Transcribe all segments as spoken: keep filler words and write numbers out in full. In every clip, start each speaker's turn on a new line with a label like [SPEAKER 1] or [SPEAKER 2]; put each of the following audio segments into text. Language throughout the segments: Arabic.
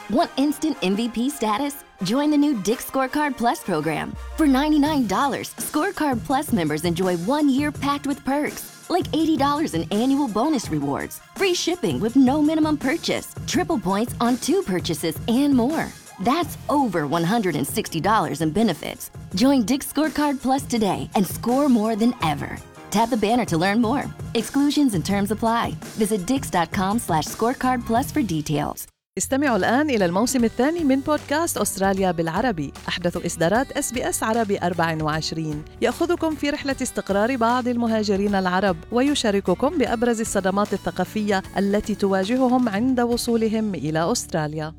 [SPEAKER 1] Want instant M V P status? Join the new Dick's Scorecard Plus program. For ninety-nine dollars, Scorecard Plus members enjoy one year packed with perks, like eighty dollars in annual bonus rewards, free shipping with no minimum purchase, triple points on two purchases, and more. That's over one hundred sixty dollars in benefits. Join Dick's Scorecard Plus today and score more than ever. Tap the banner to learn more. Exclusions and terms apply. Visit dix.com slash scorecard plus for details.
[SPEAKER 2] استمعوا الآن إلى الموسم الثاني من بودكاست أستراليا بالعربي، أحدث إصدارات إس بي إس عربي أربعة وعشرين، يأخذكم في رحلة استقرار بعض المهاجرين العرب ويشارككم بأبرز الصدمات الثقافية التي تواجههم عند وصولهم إلى أستراليا.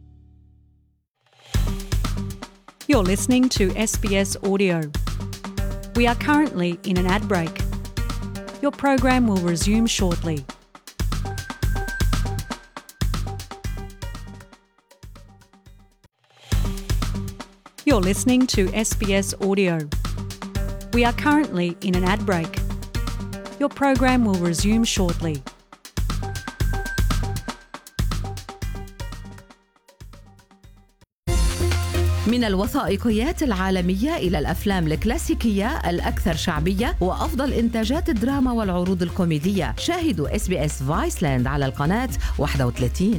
[SPEAKER 3] You're listening to S B S Audio. We are currently in an ad break. Your program will resume shortly. You're listening to S B S Audio. We are currently in an ad break. Your program will resume shortly.
[SPEAKER 4] من الوثائقيات العالمية إلى الأفلام الكلاسيكية الأكثر شعبية وأفضل إنتاجات الدراما والعروض الكوميدية، شاهدوا إس بي إس فايسلاند على القناة واحد وثلاثين.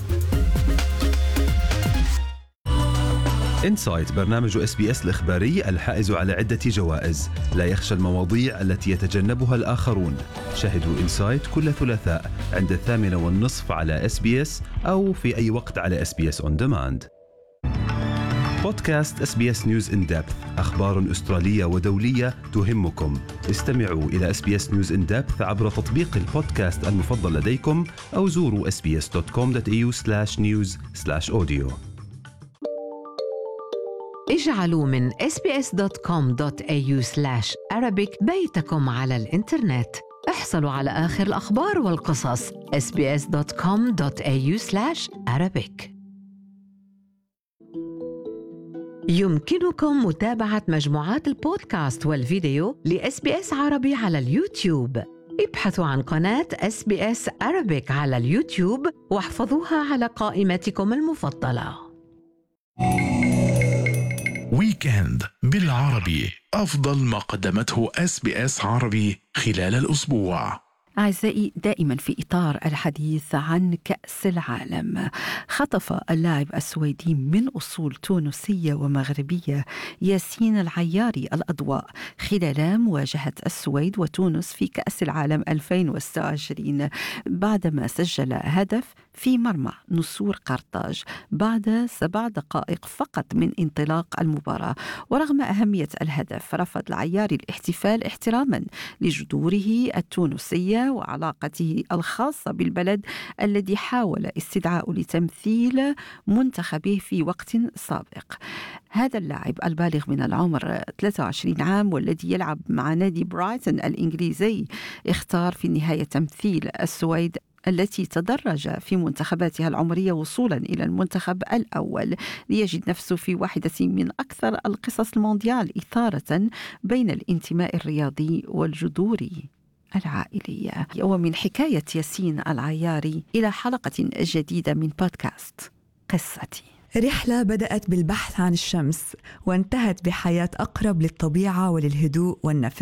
[SPEAKER 5] إنسايت برنامج إس بي إس الإخباري الحائز على عدة جوائز، لا يخشى المواضيع التي يتجنبها الآخرون. شاهدوا إنسايت كل ثلاثاء عند الثامنة والنصف على إس بي إس أو في أي وقت على إس بي إس On Demand. بودكاست إس بي إس News in Depth، أخبار أسترالية ودولية تهمكم. استمعوا إلى إس بي إس News in Depth عبر تطبيق البودكاست المفضل لديكم أو زوروا إس بي إس دوت كوم دوت إيه يو سلاش نيوز سلاش أوديو.
[SPEAKER 4] اجعلوا من إس بي إس دوت كوم دوت إيه يو سلاش أرابيك بيتكم على الإنترنت. احصلوا على آخر الأخبار والقصص إس بي إس دوت كوم دوت إيه يو سلاش أرابيك. يمكنكم متابعة مجموعات البودكاست والفيديو لإس بي إس عربي على اليوتيوب. ابحثوا عن قناة إس بي إس Arabic على اليوتيوب واحفظوها على قائمتكم المفضلة.
[SPEAKER 6] ويكند بالعربي، أفضل ما قدمته إس بي إس عربي خلال الأسبوع.
[SPEAKER 7] أعزائي، دائما في إطار الحديث عن كأس العالم، خطف اللاعب السويدي من أصول تونسية ومغربية ياسين العياري الأضواء خلال مواجهة السويد وتونس في كأس العالم ألفين وستة وعشرين بعدما سجل هدف في مرمى نسور قرطاج بعد سبع دقائق فقط من انطلاق المباراة. ورغم أهمية الهدف، رفض العياري الاحتفال احتراما لجذوره التونسية وعلاقته الخاصة بالبلد الذي حاول استدعاء لتمثيل منتخبه في وقت سابق. هذا اللاعب البالغ من العمر ثلاثة وعشرين عام والذي يلعب مع نادي برايتون الإنجليزي اختار في النهاية تمثيل السويد التي تدرج في منتخباتها العمرية وصولا إلى المنتخب الأول، ليجد نفسه في واحدة من أكثر القصص المونديال إثارة بين الانتماء الرياضي والجذور العائلية. ومن حكاية ياسين العياري إلى حلقة جديدة من بودكاست قصتي.
[SPEAKER 8] رحلة بدأت بالبحث عن الشمس وانتهت بحياة أقرب للطبيعة وللهدوء والنفس.